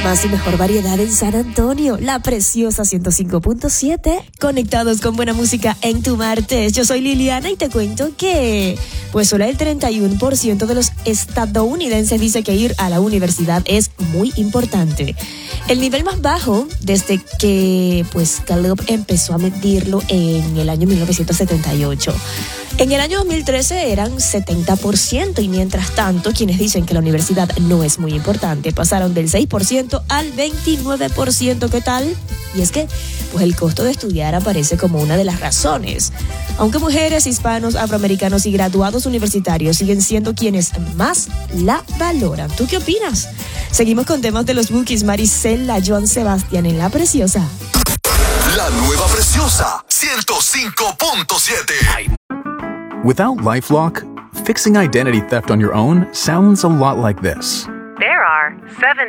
más y mejor variedad en San Antonio, La Preciosa 105.7. Conectados con buena música en tu martes. Yo soy Liliana y te cuento que pues solo el 31% de los estadounidenses dice que ir a la universidad es muy importante. El nivel más bajo desde que pues Gallup empezó a medirlo en el año 1978. En el año 2013 eran 70% y mientras tanto quienes dicen que la universidad no es muy importante pasaron del 6% al 29%. ¿Qué tal? Y es que pues el costo de estudiar aparece como una de las razones. Aunque mujeres, hispanos, afroamericanos y graduados universitarios siguen siendo quienes más la valoran. ¿Tú qué opinas? Seguimos con temas de los Bookies, Maricela, Joan Sebastián en La Preciosa. La nueva Preciosa 105.7. Without LifeLock, fixing identity theft on your own sounds a lot like this. There are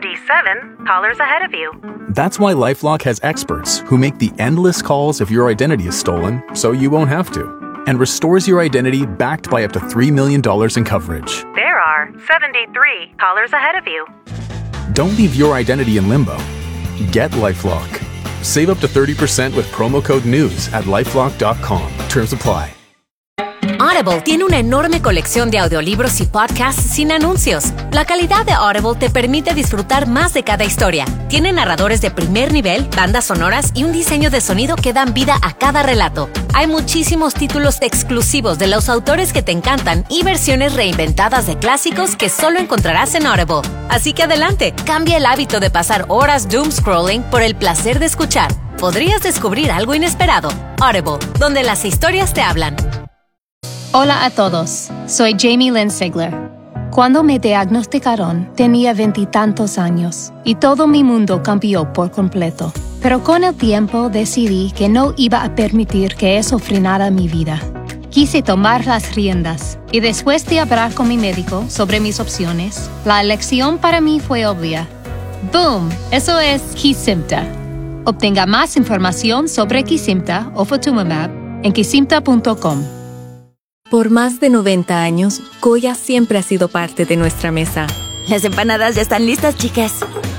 77 callers ahead of you. That's why LifeLock has experts who make the endless calls if your identity is stolen, so you won't have to, and restores your identity backed by up to $3 million in coverage. There are 73 callers ahead of you. Don't leave your identity in limbo. Get LifeLock. Save up to 30% with promo code NEWS at LifeLock.com. Terms apply. Audible tiene una enorme colección de audiolibros y podcasts sin anuncios. La calidad de Audible te permite disfrutar más de cada historia. Tiene narradores de primer nivel, bandas sonoras y un diseño de sonido que dan vida a cada relato. Hay muchísimos títulos exclusivos de los autores que te encantan y versiones reinventadas de clásicos que solo encontrarás en Audible. Así que adelante, cambia el hábito de pasar horas doom scrolling por el placer de escuchar. Podrías descubrir algo inesperado. Audible, donde las historias te hablan. Hola a todos, soy Jamie Lynn Sigler. Cuando me diagnosticaron, tenía 20 y tantos años y todo mi mundo cambió por completo. Pero con el tiempo decidí que no iba a permitir que eso frenara mi vida. Quise tomar las riendas y después de hablar con mi médico sobre mis opciones, la elección para mí fue obvia. ¡Boom! Eso es Kesimpta. Obtenga más información sobre Kesimpta o Ofatumumab en kesimpta.com. Por más de 90 años, Goya siempre ha sido parte de nuestra mesa. Las empanadas ya están listas, chicas.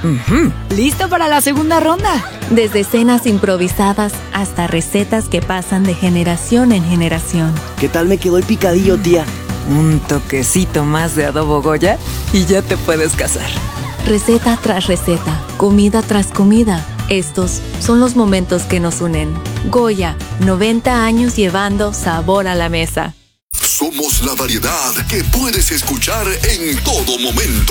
¡Listo para la segunda ronda! Desde cenas improvisadas hasta recetas que pasan de generación en generación. ¿Qué tal me quedó el picadillo, tía? Un toquecito más de adobo Goya y ya te puedes casar. Receta tras receta, comida tras comida. Estos son los momentos que nos unen. Goya, 90 años llevando sabor a la mesa. Somos la variedad que puedes escuchar en todo momento.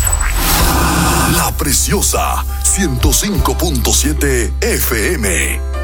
La Preciosa 105.7 FM.